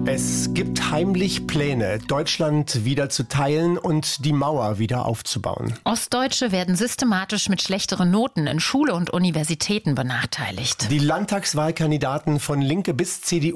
Es gibt heimlich Pläne, Deutschland wieder zu teilen und die Mauer wieder aufzubauen. Ostdeutsche werden systematisch mit schlechteren Noten in Schule und Universitäten benachteiligt. Die Landtagswahlkandidaten von Linke bis CDU